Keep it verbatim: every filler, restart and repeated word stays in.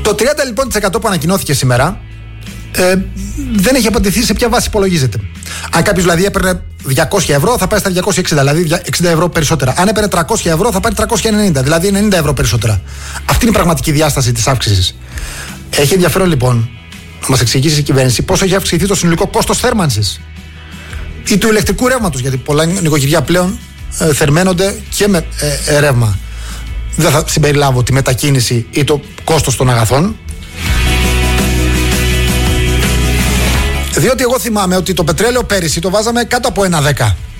Το τριάντα λοιπόν τοις εκατό που ανακοινώθηκε σήμερα ε, δεν έχει απαντηθεί σε ποια βάση υπολογίζεται. Αν κάποιος δηλαδή έπαιρνε διακόσια ευρώ, θα πάει στα διακόσια εξήντα, δηλαδή εξήντα ευρώ περισσότερα. Αν έπαιρνε τριακόσια ευρώ, θα πάρει τριακόσια ενενήντα, δηλαδή ενενήντα ευρώ περισσότερα. Αυτή είναι η πραγματική διάσταση της αύξησης. Έχει ενδιαφέρον λοιπόν να μας εξηγήσει η κυβέρνηση πώς έχει αυξηθεί το συνολικό κόστος θέρμανσης ή του ηλεκτρικού ρεύματος, γιατί πολλά νοικοκυριά πλέον ε, θερμαίνονται και με ε, ε, ρεύμα. Δεν θα συμπεριλάβω τη μετακίνηση ή το κόστος των αγαθών. Διότι εγώ θυμάμαι ότι το πετρέλαιο πέρυσι το βάζαμε κάτω από ένα δέκα.